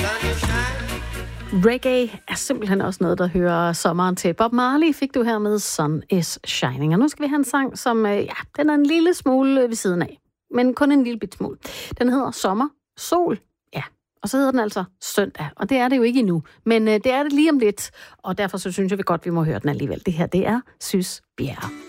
Reggae er simpelthen også noget, der hører sommeren til. Bob Marley fik du her med Sun is Shining. Og nu skal vi have en sang, som den er en lille smule ved siden af. Men kun en lille bit smule. Den hedder Sommer, Sol, ja. Og så hedder den altså Søndag. Og det er det jo ikke endnu. Men det er det lige om lidt. Og derfor så synes jeg vi godt, vi må høre den alligevel. Det her, det er Sys Bjerre.